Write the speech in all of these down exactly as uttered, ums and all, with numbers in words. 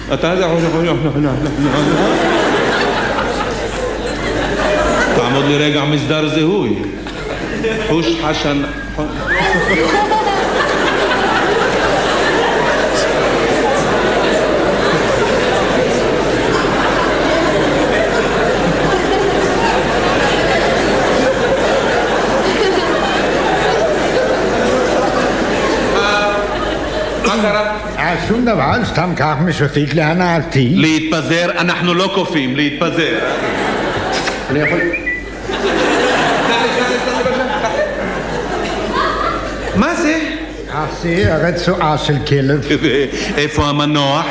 אתה זה... תעמוד לי רגע מסדר זיהוי. חוש חשן... שום דבר, סתם כך משוטט להנאתי. להתפזר, אנחנו לא קופים, להתפזר. אני יכול... מה זה? זה הרצועה של כלב. איפה המנוח?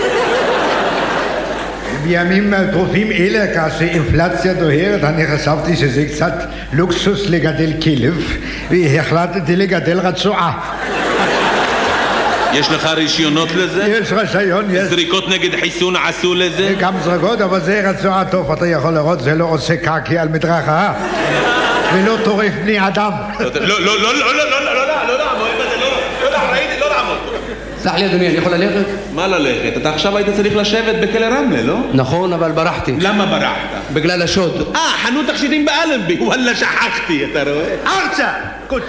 בימים טרופים אלה, כאשר אינפלציה דוהרת, אני חשבתי שזה קצת לוקסוס לגדל כלב, והחלטתי לגדל רצועה. יש לך רישיונות לזה? יש רישיון, יש. זריקות נגד חיסון עשו לזה? גם זריקות, אבל זה רצועה טוב, אתה יכול לראות, זה לא עושה קקי על מדרכה, ולא טורף בני אדם. לא, לא, לא, לא, לא, לא, לא, לא, לא, לא לעמוד, לא לעמוד, ראיתי, לא לעמוד. סלח לי אדוני, אני יכול ללכת? מה ללכת? אתה עכשיו היית צריך לשבת בכלא רמלה, לא? נכון, אבל ברחתי. למה ברחת? בגלל השוד. אה, חנות תכשיטים באלנבי, וואלה שכחתי, אתה רואה? ארצה! קוד!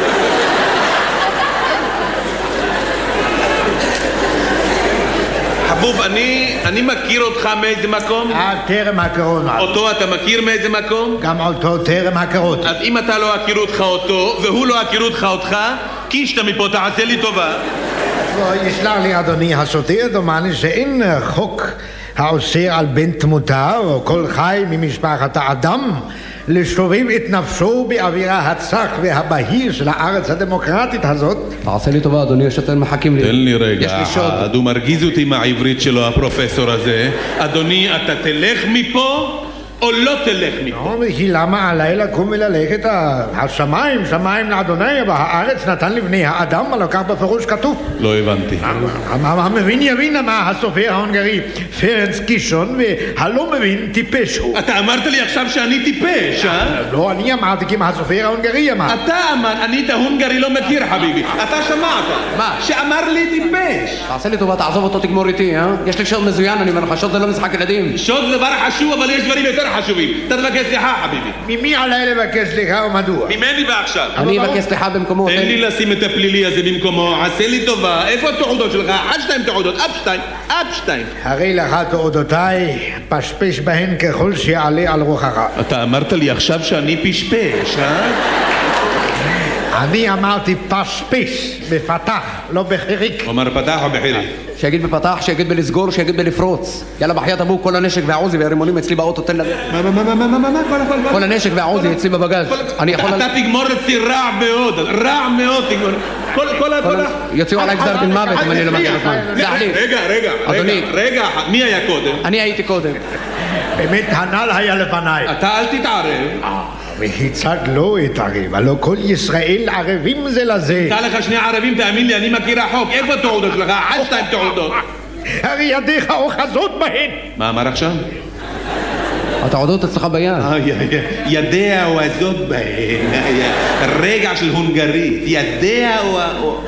חבוב, אני, אני מכיר אותך מאיזה מקום? אה, טרם הכרות. אותו אתה מכיר מאיזה מקום? גם אותו טרם הכרות. אז אם אתה לא הכירו אותך אותו, והוא לא הכירו אותך אותך, קישת מפה, תעשה לי טובה. יסלח לי אדוני השוטר, דומני שאין חוק האוסר על בן תמותה או כל חי ממשפחת האדם לשובב את נפשו באווירה הצח והבהיר של הארץ הדמוקרטית הזאת. תעשה לי טובה אדוני, השוטר מחכים לי. תן לי רגע, יש לי שוד. הוא מרגיז אותי מהעברית שלו הפרופסור הזה. אדוני, אתה תלך מפה או לא תלך מפה? לא, וכי למה עליי לקום וללכת? השמיים, שמיים לאדוני, אבל הארץ נתן לבני האדם, אבל כך בפירוש כתוב. לא הבנתי. המבין יבין מה הסופר ההונגרי פרנץ קישון, והלא מבין טיפש הוא. אתה אמרת לי עכשיו שאני טיפש, אה? לא, אני אמרתי כי מה הסופר ההונגרי אמר. אתה אמר, אני את ההונגרי לא מכיר חביבי. אתה שמעת. מה? שאמר לי טיפש. תעשה לי טובה, תעזוב אותו, תגמור איתי, אה? יש לי שוד מזוין, אני אומר לך, שוד זה לא משחק ילדים. שוד זה דבר חשוב, אבל יש דברים יותר חשובים. אתה תבקש סליחה, חביבי. ממי עליי לבקש סליחה ומדוע? ממני ועכשיו. אני אבקש סליחה במקומו. תן לי לשים את הפלילי הזה במקומו, עשה לי טובה. איפה התעודות שלך? עד שתיים תעודות, אב שתיים, אב שתיים. הרי לך תעודותיי, פשפש בהן ככל שיעלה על רוחך. אתה אמרת לי עכשיו שאני פשפש, אה? אני אמרתי פשפש, בפתח, לא בחיריק. הוא אמר פתח או בחיריק? שיגיד בפתח, שיגיד בלסגור, שיגיד בלפרוץ. יאללה בחייאת אבו, כל הנשק והעוזי והרימונים אצלי באוטו, תן לזה. מה, מה, מה, מה, מה, מה, מה? כל הנשק והעוזי אצלי בבגז. אני יכול... אתה תגמור אצלי רע מאוד, רע מאוד תגמור. כל, כל, כל... יוציאו עליי גזר דין מוות אם אני לא מגיע בזמן. סלח לי. רגע, רגע, אדוני. רגע, מי היה קודם? אני הייתי קודם. באמת הנ"ל היה לפניי. אתה אל תתערב. והצד לא התערב, הלא כל ישראל ערבים זה לזה. תא לך שני ערבים, תאמין לי, אני מכיר החוק. איפה התעודות שלך? עד שתיים תעודות. הרי ידיך אוחזות בהן. מה אמר עכשיו? התעודות אצלך ביד. ידיה אוחזות בהן. רגע של הונגרית. ידיה או...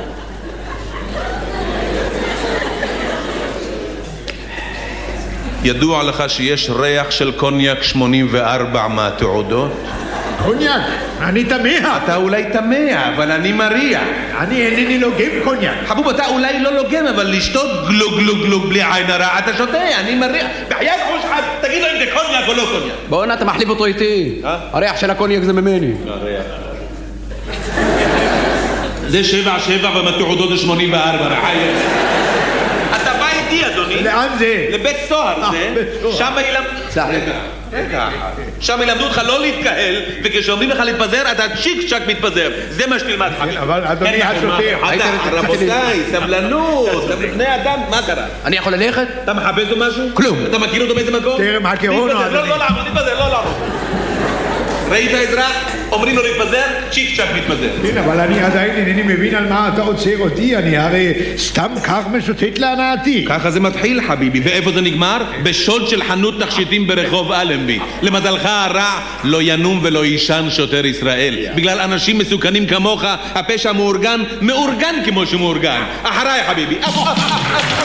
ידוע לך שיש ריח של קוניאק שמונים וארבע מהתעודות? קוניאק? אני תמה. אתה אולי תמה, אבל אני מריח. אני אינני לוגם קוניאק. חבוב, אתה אולי לא לוגם, אבל לשתות גלוג גלוג גלוג בלי עין הרע, אתה שותה, אני מריח. בחיית חוש חד, תגיד לו אם זה קוניאק או לא קוניאק. בוא נע, אתה מחליף אותו איתי. הריח של הקוניאק זה ממני. הריח. זה שבע שבע ומתעודות זה שמונים וארבע, רחייך. אתה בא איתי, אדוני. לאן זה? לבית סוהר זה. שם ילמדו... סלח לי. רגע, שם ילמדו אותך לא להתקהל, וכשאומרים לך להתפזר, אתה צ'יק צ'ק מתפזר. זה מה שתלמד חביב. אבל אדוני השוטר. רבותיי, סבלנות, בני אדם, מה קרה? אני יכול ללכת? אתה מחפש לו משהו? כלום. אתה מכיר אותו באיזה מקום? טרם הכירונו, אדוני. לא, לא לעמוד, להתפזר, לא לעמוד. ראית אזרח? אומרים לו להתפזר, צ'יק צ'ק מתפזר. כן, אבל אני עדיין אינני מבין על מה אתה עוצר אותי, אני הרי סתם כך משוטט להנאתי. ככה זה מתחיל חביבי, ואיפה זה נגמר? בשוד של חנות תכשיטים ברחוב אלנבי. למזלך הרע לא ינום ולא יישן שוטר ישראל. בגלל אנשים מסוכנים כמוך, הפשע מאורגן, מאורגן כמו שמאורגן. אחריי חביבי.